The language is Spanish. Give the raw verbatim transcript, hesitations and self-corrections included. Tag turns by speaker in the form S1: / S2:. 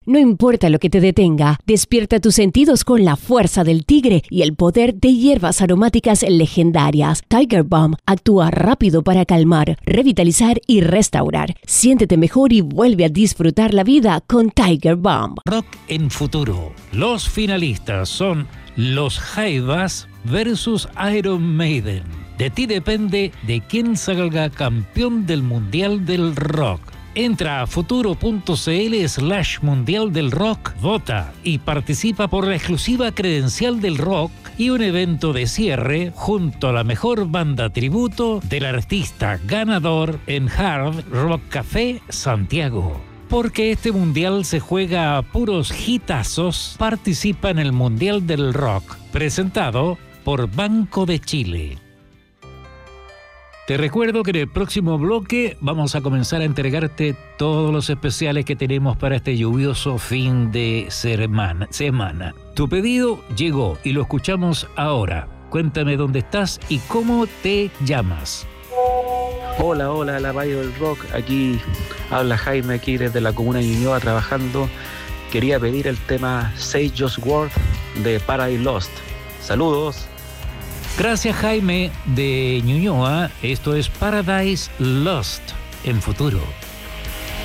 S1: No importa lo que te detenga, despierta tus sentidos con la fuerza del tigre y el poder de hierbas aromáticas legendarias. Tiger Balm actúa rápido para calmar, revitalizar y restaurar. Siéntete mejor y vuelve a disfrutar la vida con Tiger Balm.
S2: Rock en Futuro. Los finalistas son Los Jaivas versus Iron Maiden. De ti depende de quién salga campeón del Mundial del Rock. Entra a futuro.cl slash Mundial del Rock, vota y participa por la exclusiva credencial del rock y un evento de cierre junto a la mejor banda tributo del artista ganador en Hard Rock Café Santiago. Porque este mundial se juega a puros hitazos, participa en el Mundial del Rock, presentado por Banco de Chile. Te recuerdo que en el próximo bloque vamos a comenzar a entregarte todos los especiales que tenemos para este lluvioso fin de semana. semana. Tu pedido llegó y lo escuchamos ahora. Cuéntame dónde estás y cómo te llamas.
S3: Hola, hola, la radio del rock. Aquí habla Jaime, aquí desde la comuna de Ñuñoa trabajando. Quería pedir el tema Say Just Word de Paradise Lost. Saludos.
S2: Gracias, Jaime de Ñuñoa. Esto es Paradise Lost en Futuro.